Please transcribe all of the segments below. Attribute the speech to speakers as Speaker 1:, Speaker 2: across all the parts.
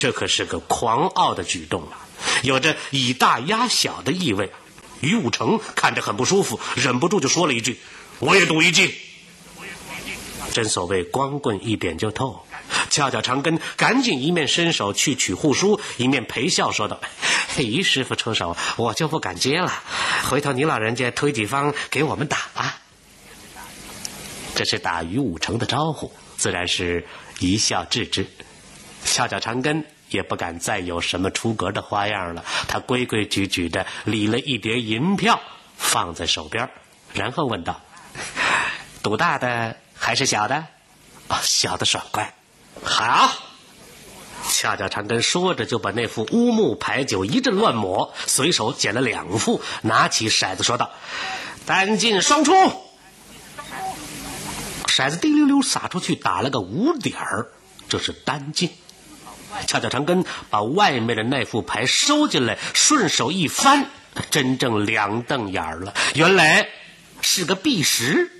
Speaker 1: 这可是个狂傲的举动，有着以大压小的意味。于武成看着很不舒服，忍不住就说了一句：“我也赌一记。”真所谓光棍一点就透。翘翘长根赶紧一面伸手去取护书，一面陪笑说道：“于师傅出手，我就不敢接了，回头你老人家推几方给我们打啊。”这是打于武成的招呼，自然是一笑置之。翘翘长根也不敢再有什么出格的花样了，他规规矩矩地理了一叠银票放在手边，然后问道：“赌大的还是小的？”“小的爽快。”“好。”翘翘长根说着就把那副乌木牌九一阵乱抹，随手捡了2副，拿起骰子说道：“单进双出。”骰子滴溜溜撒出去，打了个5点，这是单进。翘翘长根把外面的那副牌收进来，顺手一翻，真正2瞪眼了，原来是个碧石。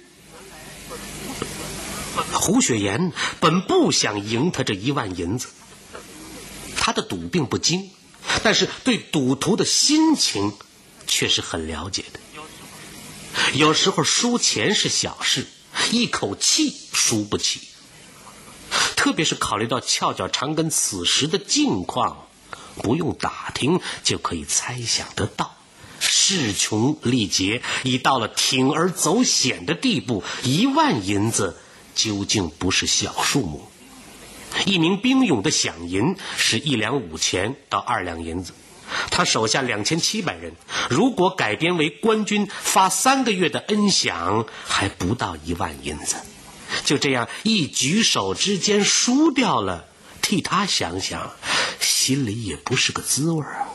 Speaker 1: 胡雪岩本不想赢他这1万银子，他的赌并不精，但是对赌徒的心情却是很了解的。有时候输钱是小事，一口气输不起，特别是考虑到翘翘长根此时的境况，不用打听就可以猜想得到，势穷力竭，已到了铤而走险的地步。1万银子究竟不是小数目，一名兵勇的饷银是1两5钱到2两银子，他手下2700人，如果改编为官军发3个月的恩饷，还不到1万银子。就这样一举手之间输掉了，替他想想，心里也不是个滋味啊。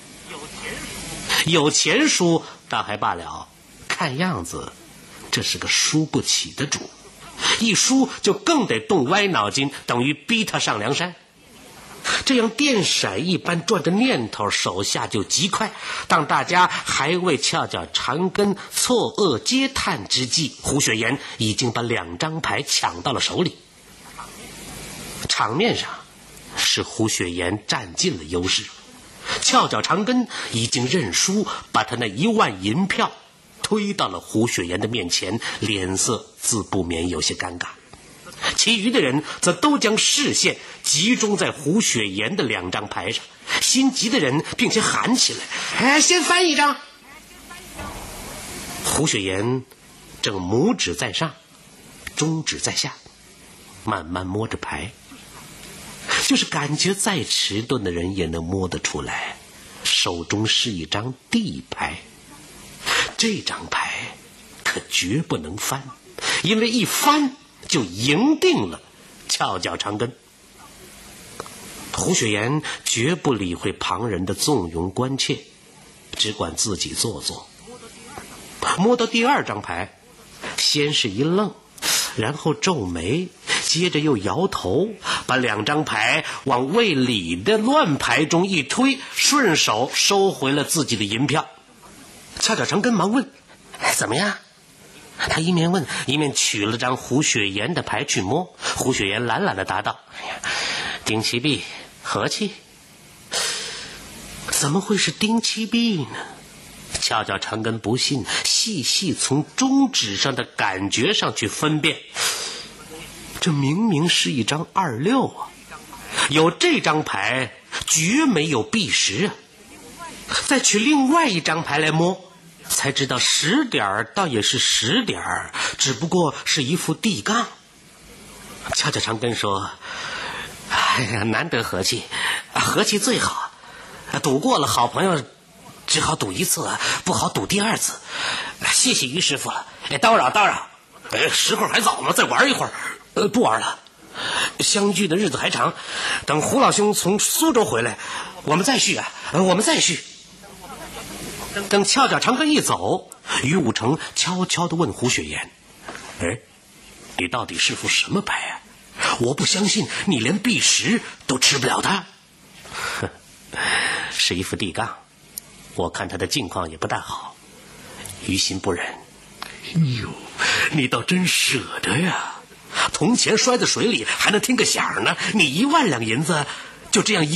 Speaker 1: 有钱输倒还罢了，看样子这是个输不起的主，一输就更得动歪脑筋，等于逼他上梁山。这样电骰一般转着念头，手下就极快。当大家还为翘翘长根错愕嗟叹之际，胡雪岩已经把2张牌抢到了手里。场面上是胡雪岩占尽了优势，翘翘长根已经认输，把他那1万银票推到了胡雪岩的面前，脸色自不免有些尴尬。其余的人则都将视线集中在胡雪岩的2张牌上，心急的人并且喊起来：“先翻1张！”胡雪岩正拇指在上，中指在下，慢慢摸着牌，就是感觉再迟钝的人也能摸得出来，手中是一张地牌。这张牌可绝不能翻，因为一翻就赢定了翘翘长根。胡雪岩绝不理会旁人的纵容关切，只管自己做做。摸到第2张牌，先是一愣，然后皱眉，接着又摇头，把2张牌往胃里的乱牌中一推，顺手收回了自己的银票。翘翘长根忙问：“怎么样？”他一面问，一面取了张胡雪岩的牌去摸。胡雪岩懒懒地答道：“丁七币，和气。”怎么会是丁七币呢？翘翘长根不信，细细从中指上的感觉上去分辨，这明明是一张26啊！有这张牌绝没有币石啊！再取另外1张牌来摸，才知道10点倒也是10点，只不过是一副地杠。翘翘长根说：“哎呀，难得和气，和气最好。赌过了，好朋友只好赌1次，不好赌第2次。谢谢于师傅了，叨扰叨扰。时候还早呢，再玩一会儿。不玩了，相聚的日子还长，等胡老兄从苏州回来，我们再续啊，我们再续。”等翘翘长根一走，于武成悄悄地问胡雪岩：“你到底是副什么牌啊？我不相信你连币石都吃不了它。”“是一副地杠，我看他的境况也不大好，于心不忍。”“哟，你倒真舍得呀！铜钱摔在水里还能听个响呢，你1万两银子就这样